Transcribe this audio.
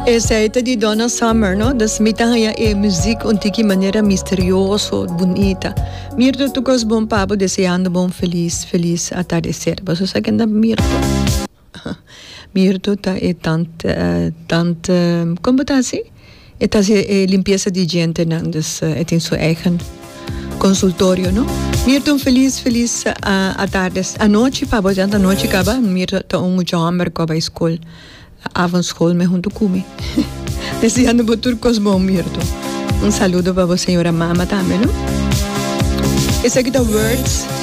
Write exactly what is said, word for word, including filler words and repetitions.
Essa di Donna Summer, no? Das mitahaya e música de maneira misteriosa, bonita. Mirto tu cos bom papo desejando bom feliz, feliz atardecer. Você sabe que anda Mirto? Mirto tá é tant, uh, tant, uh, como tá assim? É tá é limpeza de gente, não? Das é tem seu eigen consultório, no? Mirto um feliz, feliz uh, atardecer. A noite, papo, já a noite acaba. Mirto tá um jammer com a escola. Avondschool me junto comigo. Desejando botar coisas bom, Mirto. Um saludo para a senhora Mama também, não? Esse aqui é Words.